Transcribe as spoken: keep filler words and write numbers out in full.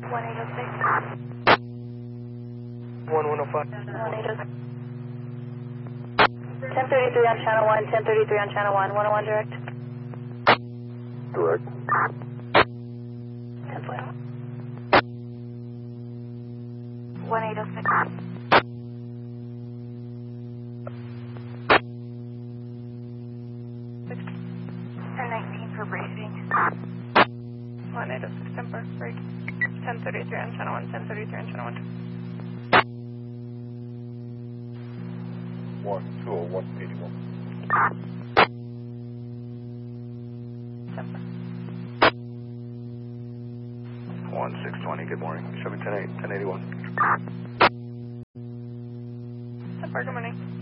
one eight oh six. one one oh five. one eight oh six. ten thirty-three on channel one, ten thirty-three on channel one, one oh one direct. Direct. ten forty. one eight oh six. ten nineteen for bracing. one eight oh six, temper, break. ten thirty-three on channel one, ten thirty-three on channel one. one two oh one eighty-one. Temper. one six twenty, good morning. Show me ten eighty-one. Temper, good morning.